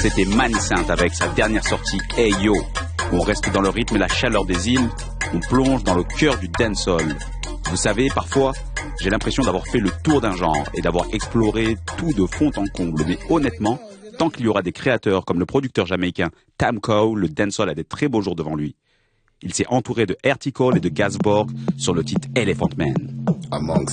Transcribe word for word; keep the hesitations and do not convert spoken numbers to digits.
C'était Manisynth avec sa dernière sortie Hey Yo. On reste dans le rythme et la chaleur des îles, on plonge dans le cœur du dancehall. Vous savez, parfois, j'ai l'impression d'avoir fait le tour d'un genre et d'avoir exploré tout de fond en comble. Mais honnêtement, tant qu'il y aura des créateurs comme le producteur jamaïcain Tam Coe, le dancehall a des très beaux jours devant lui. Il s'est entouré de Ertikol et de Gazborg sur le titre Elephant Man. Amongst